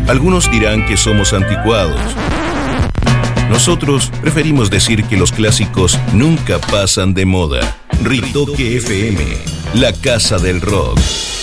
Algunos dirán que somos anticuados. Nosotros preferimos decir que los clásicos nunca pasan de moda. Ritoque FM, la casa del rock.